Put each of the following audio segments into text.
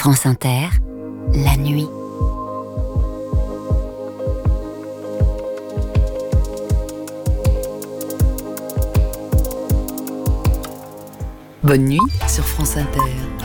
France Inter, la nuit. Bonne nuit sur France Inter.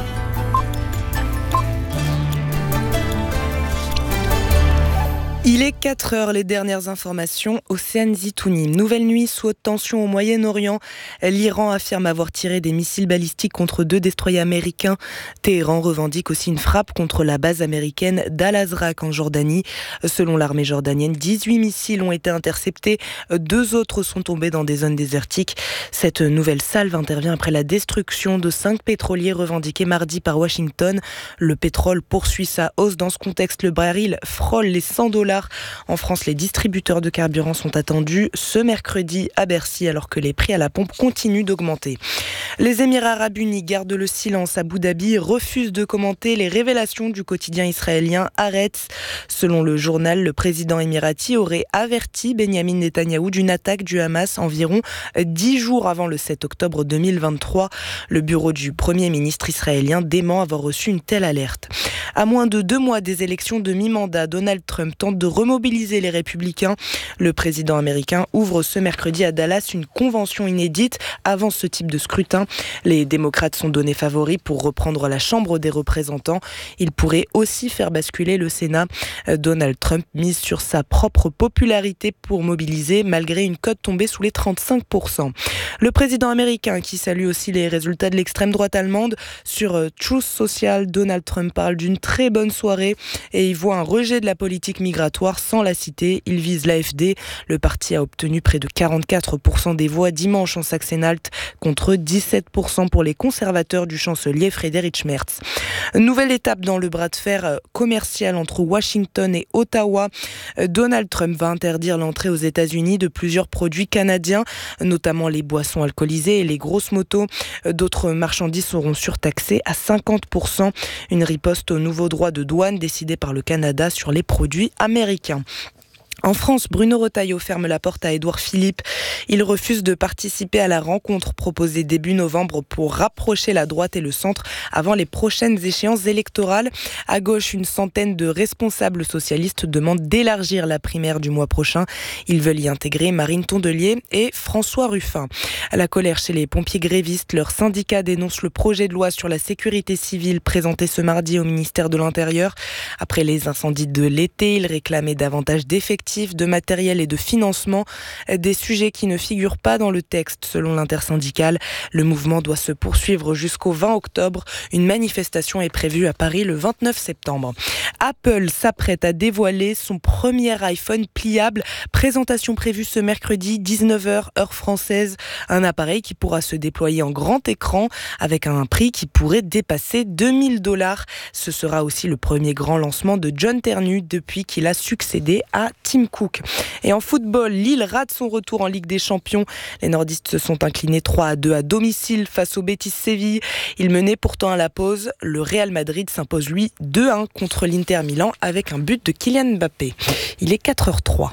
Il est 4h, les dernières informations. Océane Zitouni. Nouvelle nuit sous haute tension au Moyen-Orient. L'Iran affirme avoir tiré des missiles balistiques contre 2 destroyers américains. Téhéran revendique aussi une frappe contre la base américaine d'Al-Azraq en Jordanie. Selon l'armée jordanienne, 18 missiles ont été interceptés. 2 autres sont tombés dans des zones désertiques. Cette nouvelle salve intervient après la destruction de 5 pétroliers revendiqués mardi par Washington. Le pétrole poursuit sa hausse. Dans ce contexte, le baril frôle les $100. En France, les distributeurs de carburant sont attendus ce mercredi à Bercy alors que les prix à la pompe continuent d'augmenter. Les Émirats arabes unis gardent le silence. Abu Dhabi refuse de commenter les révélations du quotidien israélien Haaretz. Selon le journal, le président émirati aurait averti Benyamin Netanyahou d'une attaque du Hamas environ 10 jours avant le 7 octobre 2023. Le bureau du Premier ministre israélien dément avoir reçu une telle alerte. À moins de 2 mois des élections de mi-mandat, Donald Trump tente de remobiliser les républicains. Le président américain ouvre ce mercredi à Dallas une convention inédite avant ce type de scrutin. Les démocrates sont donnés favoris pour reprendre la Chambre des représentants. Il pourrait aussi faire basculer le Sénat. Donald Trump mise sur sa propre popularité pour mobiliser malgré une cote tombée sous les 35%. Le président américain qui salue aussi les résultats de l'extrême droite allemande. Sur Truth Social, Donald Trump parle d'une très bonne soirée et il voit un rejet de la politique migratoire sans la citer. Il vise l'AfD. Le parti a obtenu près de 44% des voix dimanche en Saxe-Anhalt contre 17% pour les conservateurs du chancelier Friedrich Merz. Nouvelle étape dans le bras de fer commercial entre Washington et Ottawa. Donald Trump va interdire l'entrée aux États-Unis de plusieurs produits canadiens, notamment les boissons alcoolisées et les grosses motos. D'autres marchandises seront surtaxées à 50%. Une riposte aux nouveaux droits de douane décidés par le Canada sur les produits américains. En France, Bruno Retailleau ferme la porte à Édouard Philippe. Il refuse de participer à la rencontre proposée début novembre pour rapprocher la droite et le centre avant les prochaines échéances électorales. À gauche, une centaine de responsables socialistes demandent d'élargir la primaire du mois prochain. Ils veulent y intégrer Marine Tondelier et François Ruffin. À la colère chez les pompiers grévistes, leur syndicat dénonce le projet de loi sur la sécurité civile présenté ce mardi au ministère de l'Intérieur. Après les incendies de l'été, ils réclamaient davantage d'effectifs, de matériel et de financement, des sujets qui ne figurent pas dans le texte selon l'intersyndicale. Le mouvement doit se poursuivre jusqu'au 20 octobre. Une manifestation est prévue à Paris le 29 septembre. Apple s'apprête à dévoiler son premier iPhone pliable. Présentation prévue ce mercredi 19h heure française. Un appareil qui pourra se déployer en grand écran avec un prix qui pourrait dépasser $2000. Ce sera aussi le premier grand lancement de John Ternu depuis qu'il a succédé à Tim Cook. Et en football, Lille rate son retour en Ligue des Champions. Les nordistes se sont inclinés 3-2 à domicile face au Betis Séville. Ils menaient pourtant à la pause. Le Real Madrid s'impose lui 2-1 contre l'Inter Milan avec un but de Kylian Mbappé. Il est 4h03.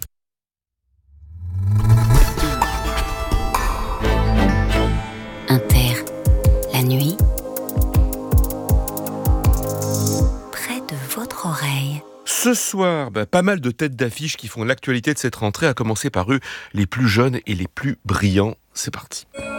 Inter, la nuit, près de votre oreille. Ce soir, pas mal de têtes d'affiche qui font l'actualité de cette rentrée, à commencer par eux, les plus jeunes et les plus brillants. C'est parti.